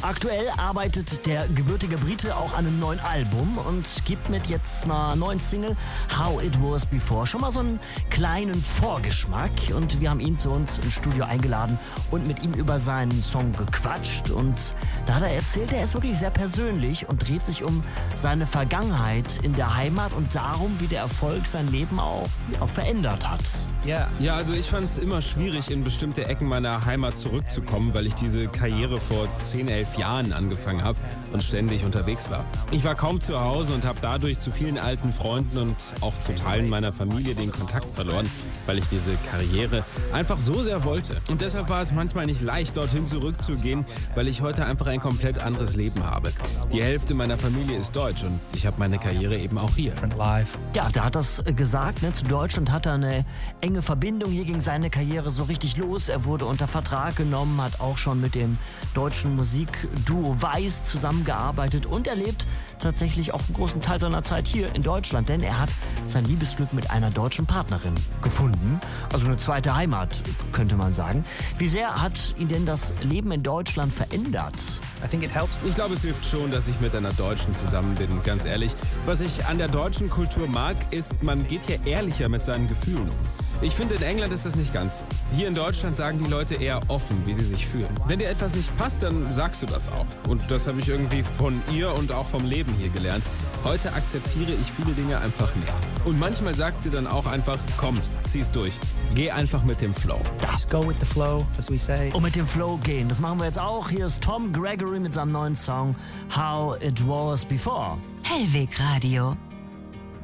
Aktuell arbeitet der gebürtige Brite auch an einem neuen Album und gibt mit jetzt einer neuen Single How It Was Before schon mal so einen kleinen Vorgeschmack. Und wir haben ihn zu uns im Studio eingeladen und mit ihm über seinen Song gequatscht. Und da hat er erzählt, er ist wirklich sehr persönlich und dreht sich um seine Vergangenheit in der Heimat und darum, wie der Erfolg sein Leben auch verändert hat. Ja, also ich fand es immer schwierig, in bestimmte Ecken meiner Heimat zurückzukommen, weil ich diese Karriere vor 10, 11 Jahren angefangen habe und ständig unterwegs war. Ich war kaum zu Hause und habe dadurch zu vielen alten Freunden und auch zu Teilen meiner Familie den Kontakt verloren, weil ich diese Karriere einfach so sehr wollte. Und deshalb war es manchmal nicht leicht, dorthin zurückzugehen, weil ich heute einfach ein komplett anderes Leben habe. Die Hälfte meiner Familie ist deutsch und ich habe meine Karriere eben auch hier. Ja, da hat das gesagt, ne? Zu Deutschland hat er eine enge Verbindung. Hier ging seine Karriere so richtig los. Er wurde unter Vertrag genommen, hat auch schon mit dem deutschen Musikduo Weiß zusammengearbeitet und er lebt tatsächlich auch einen großen Teil seiner Zeit hier in Deutschland, denn er hat sein Liebesglück mit einer deutschen Partnerin gefunden. Also eine zweite Heimat, könnte man sagen. Wie sehr hat ihn denn das Leben in Deutschland verändert? Ich glaube, es hilft schon, dass ich mit einer Deutschen zusammen bin, ganz ehrlich. Was ich an der deutschen Kultur mag, ist, man geht hier ehrlicher mit seinen Gefühlen um. Ich finde, in England ist das nicht ganz so. Hier in Deutschland sagen die Leute eher offen, wie sie sich fühlen. Wenn dir etwas nicht passt, dann sagst du das auch. Und das habe ich irgendwie von ihr und auch vom Leben hier gelernt. Heute akzeptiere ich viele Dinge einfach mehr. Und manchmal sagt sie dann auch einfach, komm, zieh's durch. Geh einfach mit dem Flow. Just go with the flow, as we say. Und mit dem Flow gehen, das machen wir jetzt auch. Hier ist Tom Gregory mit seinem neuen Song How It Was Before. Hellweg Radio.